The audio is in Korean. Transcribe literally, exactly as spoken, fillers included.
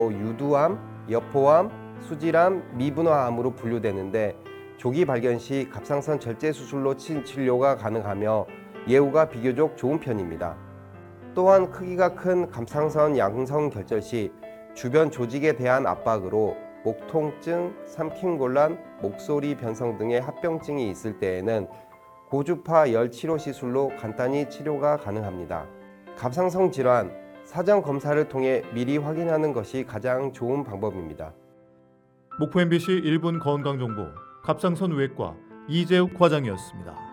유두암, 여포암, 수질암, 미분화암으로 분류되는데 조기 발견 시 갑상선 절제 수술로 치료가 가능하며 예후가 비교적 좋은 편입니다. 또한 크기가 큰 갑상선 양성 결절 시 주변 조직에 대한 압박으로 목 통증, 삼킴곤란, 목소리 변성 등의 합병증이 있을 때에는 고주파 열 치료 시술로 간단히 치료가 가능합니다. 갑상선 질환, 사전 검사를 통해 미리 확인하는 것이 가장 좋은 방법입니다. 목포 엠비씨 일 분 건강정보 갑상선 외과 이재욱 과장이었습니다.